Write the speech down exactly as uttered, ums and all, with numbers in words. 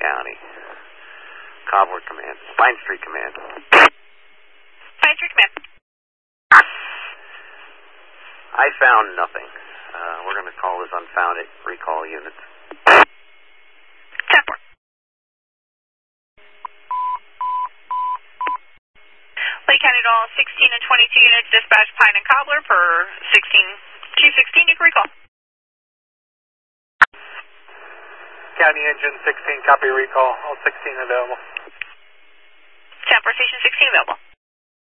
County. Cobbler Command. Pine Street Command. Pine Street Command. I found nothing. Uh, we're going to call this unfounded recall units. ten four. Lake County at all sixteen and twenty-two units dispatch Pine and Cobbler for sixteen two sixteen. You can recall. County Engine sixteen, copy recall. All sixteen available. ten four, Station sixteen available.